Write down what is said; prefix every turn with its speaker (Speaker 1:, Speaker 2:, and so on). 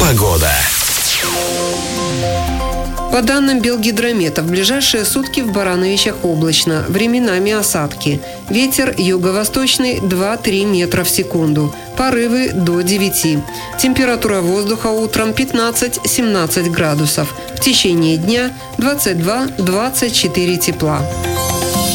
Speaker 1: Погода.
Speaker 2: По данным Белгидромета, в ближайшие сутки в Барановичах облачно, временами осадки. Ветер юго-восточный 2-3 метра в секунду, порывы до 9. Температура воздуха утром 15-17 градусов, в течение дня 22-24 тепла.